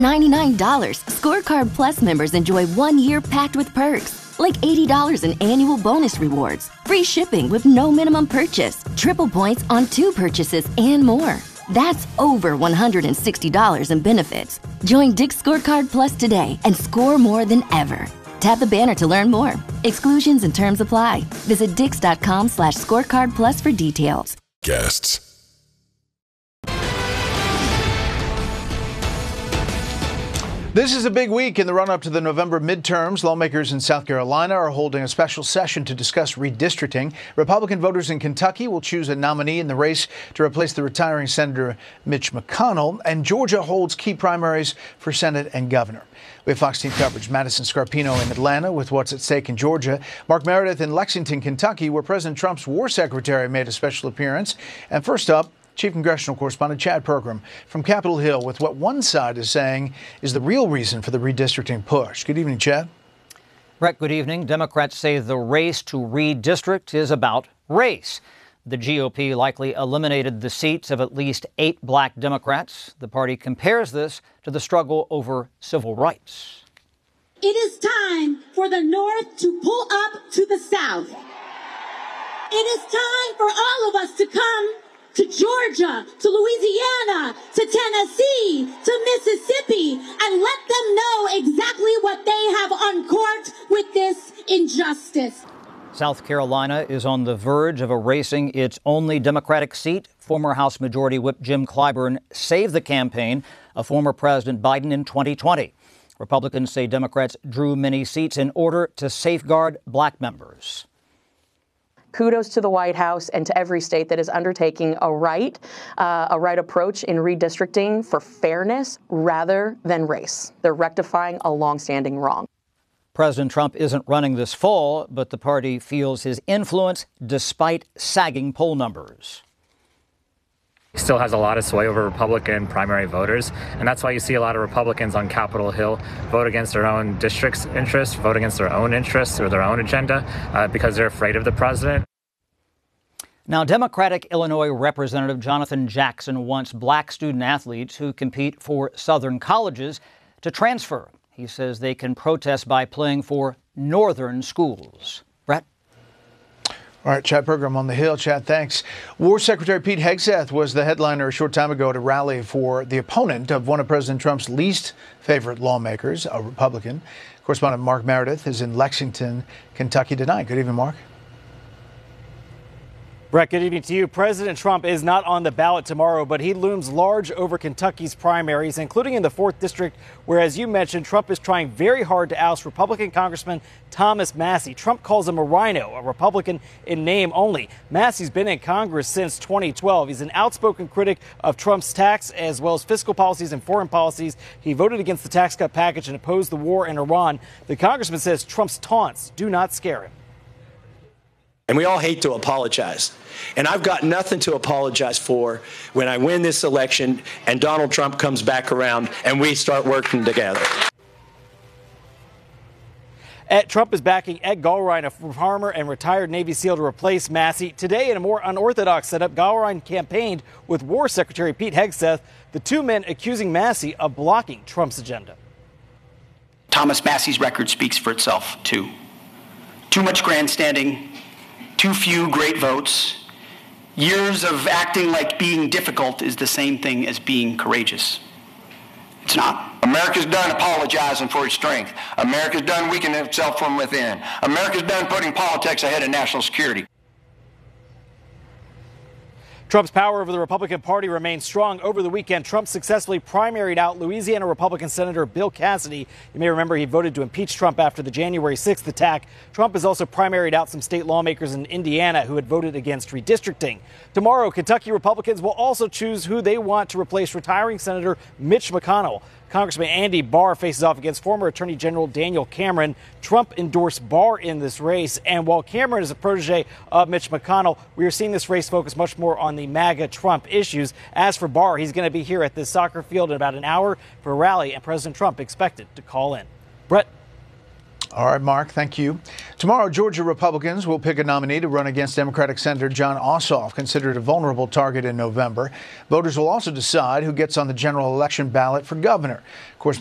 $99. Scorecard Plus members enjoy 1 year packed with perks, like $80 in annual bonus rewards, free shipping with no minimum purchase, triple points on 2 purchases, and more. That's over $160 in benefits. Join Dick's Scorecard Plus today and score more than ever. Tap the banner to learn more. Exclusions and terms apply. Visit dix.com/scorecardplus for details. Guests. This is a big week in the run-up to the November midterms. Lawmakers in South Carolina are holding a special session to discuss redistricting. Republican voters in Kentucky will choose a nominee in the race to replace the retiring Senator Mitch McConnell. And Georgia holds key primaries for Senate and governor. We have Fox Team coverage. Madison Scarpino in Atlanta with what's at stake in Georgia. Mark Meredith in Lexington, Kentucky, where President Trump's war secretary made a special appearance. And first up, Chief Congressional Correspondent Chad Pergram from Capitol Hill with what one side is saying is the real reason for the redistricting push. Good evening, Chad. Brett, good evening. Democrats say the race to redistrict is about race. The GOP likely eliminated the seats of at least 8 black Democrats. The party compares this to the struggle over civil rights. It is time for the North to pull up to the South. It is time for all of us to come to Georgia, to Louisiana, to Tennessee, to Mississippi, and let them know exactly what they have uncorked with this injustice. South Carolina is on the verge of erasing its only Democratic seat. Former House Majority Whip Jim Clyburn saved the campaign of former President Biden in 2020. Republicans say Democrats drew many seats in order to safeguard black members. Kudos to the White House and to every state that is undertaking a right approach in redistricting for fairness rather than race. They're rectifying a longstanding wrong. President Trump isn't running this fall, but the party feels his influence despite sagging poll numbers. He still has a lot of sway over Republican primary voters, and that's why you see a lot of Republicans on Capitol Hill vote against their own district's interests, vote against their own interests or their own agenda because they're afraid of the president. Now, Democratic Illinois Representative Jonathan Jackson wants black student athletes who compete for Southern colleges to transfer. He says they can protest by playing for Northern schools. Brett? All right, Chad Pergram on the Hill. Chad, thanks. War Secretary Pete Hegseth was the headliner a short time ago at a rally for the opponent of one of President Trump's least favorite lawmakers, a Republican. Correspondent Mark Meredith is in Lexington, Kentucky tonight. Good evening, Mark. Brett, good evening to you. President Trump is not on the ballot tomorrow, but he looms large over Kentucky's primaries, including in the 4th District, where, as you mentioned, Trump is trying very hard to oust Republican Congressman Thomas Massie. Trump calls him a rhino, a Republican in name only. Massie's been in Congress since 2012. He's an outspoken critic of Trump's tax as well as fiscal policies and foreign policies. He voted against the tax cut package and opposed the war in Iran. The congressman says Trump's taunts do not scare him. And we all hate to apologize. And I've got nothing to apologize for when I win this election and Donald Trump comes back around and we start working together. Trump is backing Ed Gallrein, a farmer and retired Navy SEAL, to replace Massie. Today, in a more unorthodox setup, Gallrein campaigned with War Secretary Pete Hegseth, the two men accusing Massie of blocking Trump's agenda. Thomas Massie's record speaks for itself, too. Too much grandstanding, too few great votes. Years of acting like being difficult is the same thing as being courageous. It's not. America's done apologizing for its strength. America's done weakening itself from within. America's done putting politics ahead of national security. Trump's power over the Republican Party remains strong. Over the weekend, Trump successfully primaried out Louisiana Republican Senator Bill Cassidy. You may remember he voted to impeach Trump after the January 6th attack. Trump has also primaried out some state lawmakers in Indiana who had voted against redistricting. Tomorrow, Kentucky Republicans will also choose who they want to replace retiring Senator Mitch McConnell. Congressman Andy Barr faces off against former Attorney General Daniel Cameron. Trump endorsed Barr in this race. And while Cameron is a protege of Mitch McConnell, we are seeing this race focus much more on the MAGA Trump issues. As for Barr, he's going to be here at this soccer field in about an hour for a rally, and President Trump expected to call in. Brett? All right, Mark, thank you. Tomorrow, Georgia Republicans will pick a nominee to run against Democratic Senator Jon Ossoff, considered a vulnerable target in November. Voters will also decide who gets on the general election ballot for governor. Of course,